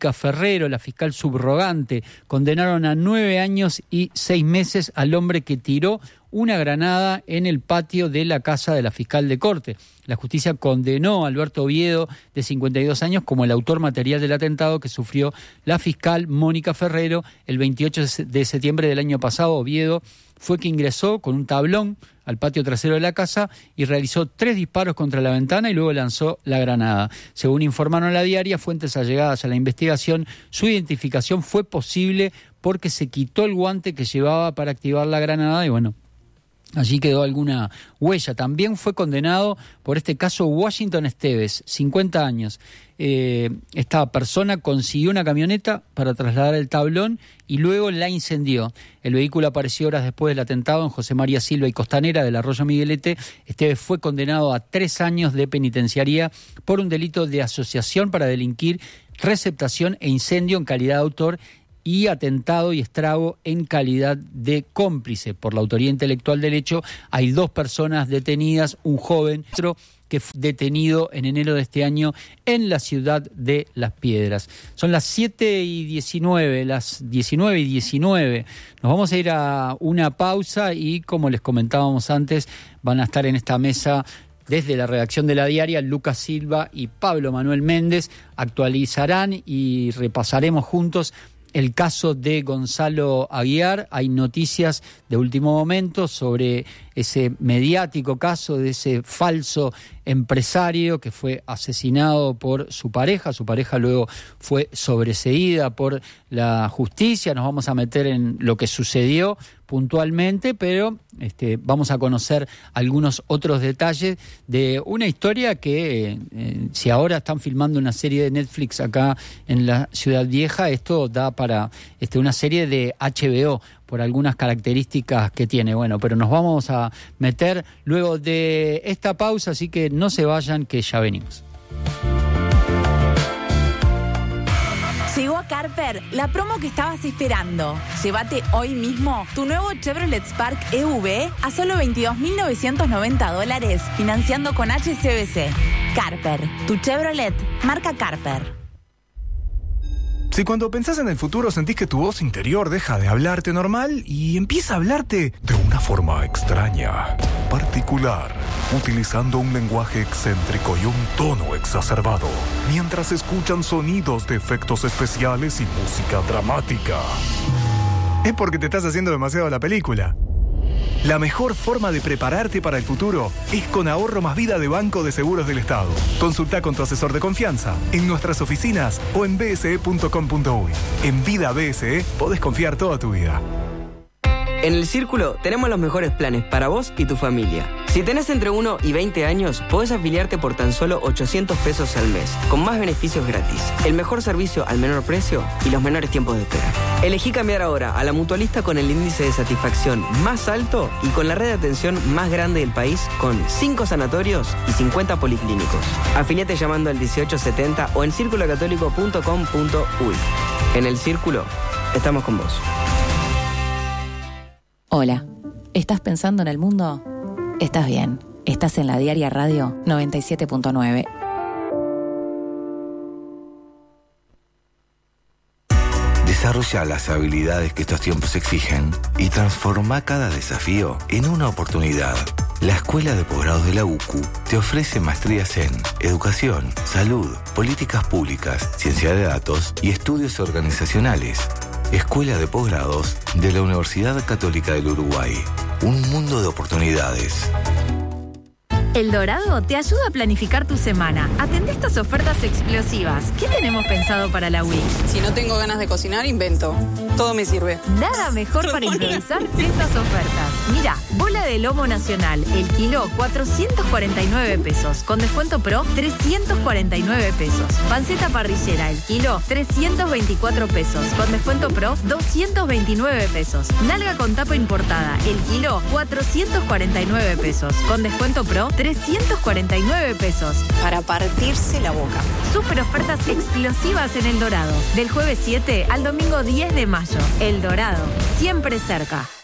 Mónica Ferrero, la fiscal subrogante, condenaron a 9 años y 6 meses al hombre que tiró una granada en el patio de la casa de la fiscal de corte. La justicia condenó a Alberto Oviedo, de 52 años, como el autor material del atentado que sufrió la fiscal Mónica Ferrero el 28 de septiembre del año pasado. Oviedo fue que ingresó con un tablón al patio trasero de la casa y realizó 3 disparos contra la ventana y luego lanzó la granada. Según informaron a La Diaria, fuentes allegadas a la investigación, su identificación fue posible porque se quitó el guante que llevaba para activar la granada y bueno, allí quedó alguna huella. También fue condenado por este caso Washington Esteves, 50 años. Esta persona consiguió una camioneta para trasladar el tablón y luego la incendió. El vehículo apareció horas después del atentado en José María Silva y Costanera del Arroyo Miguelete. Esteves fue condenado a 3 años de penitenciaría por un delito de asociación para delinquir, receptación e incendio en calidad de autor y atentado y estrago en calidad de cómplice. Por la autoría intelectual del hecho, hay 2 personas detenidas, un joven que fue detenido en enero de este año en la ciudad de Las Piedras. Son las 7:19, las 19:19. Nos vamos a ir a una pausa y, como les comentábamos antes, van a estar en esta mesa desde la redacción de La Diaria, Lucas Silva y Pablo Manuel Méndez. Actualizarán y repasaremos juntos el caso de Gonzalo Aguiar. Hay noticias de último momento sobre ese mediático caso de ese falso empresario que fue asesinado por su pareja. Su pareja luego fue sobreseída por la justicia. Nos vamos a meter en lo que sucedió puntualmente, pero vamos a conocer algunos otros detalles de una historia que si ahora están filmando una serie de Netflix acá en la Ciudad Vieja, esto da para una serie de HBO por algunas características que tiene. Bueno, pero nos vamos a meter luego de esta pausa, así que no se vayan, que ya venimos. Llegó a Carper la promo que estabas esperando. Llévate hoy mismo tu nuevo Chevrolet Spark EV a solo $22.990, financiando con HSBC. Carper, tu Chevrolet, marca Carper. Si cuando pensás en el futuro sentís que tu voz interior deja de hablarte normal y empieza a hablarte de una forma extraña, particular, utilizando un lenguaje excéntrico y un tono exacerbado, mientras escuchan sonidos de efectos especiales y música dramática, es porque te estás haciendo demasiado la película. La mejor forma de prepararte para el futuro es con Ahorro Más Vida de Banco de Seguros del Estado. Consulta con tu asesor de confianza en nuestras oficinas o en bse.com.uy. En Vida BSE podés confiar toda tu vida. En El Círculo tenemos los mejores planes para vos y tu familia. Si tenés entre 1 y 20 años, podés afiliarte por tan solo $800 al mes, con más beneficios gratis, el mejor servicio al menor precio y los menores tiempos de espera. Elegí cambiar ahora a la mutualista con el índice de satisfacción más alto y con la red de atención más grande del país, con 5 sanatorios y 50 policlínicos. Afiliate llamando al 1870 o en circulocatólico.com.uy. En El Círculo, estamos con vos. Hola, ¿estás pensando en el mundo? Estás bien, estás en La Diaria Radio 97.9. Desarrolla las habilidades que estos tiempos exigen y transforma cada desafío en una oportunidad. La Escuela de Posgrados de la UCU te ofrece maestrías en Educación, Salud, Políticas Públicas, Ciencia de Datos y Estudios Organizacionales. Escuela de Posgrados de la Universidad Católica del Uruguay. Un mundo de oportunidades. El Dorado te ayuda a planificar tu semana. Atende estas ofertas explosivas. ¿Qué tenemos pensado para la Week? Si no tengo ganas de cocinar, invento. Todo me sirve. Nada mejor para improvisar que estas ofertas. Mira, bola de lomo nacional, el kilo, 449 pesos. Con descuento pro, 349 pesos. Panceta parrillera, el kilo, 324 pesos. Con descuento pro, 229 pesos. Nalga con tapa importada, el kilo, 449 pesos. Con descuento pro, 349 pesos. Para partirse la boca. Super ofertas explosivas en El Dorado. Del jueves 7 al domingo 10 de mayo. El Dorado, siempre cerca.